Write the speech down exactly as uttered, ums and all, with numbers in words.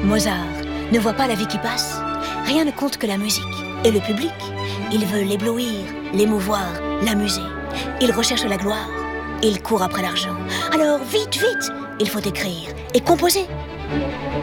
Mozart ne voit pas la vie qui passe. Rien ne compte que la musique. Et le public, il veut l'éblouir, l'émouvoir, l'amuser. Il recherche la gloire. Il court après l'argent. Alors vite, vite, il faut écrire et composer.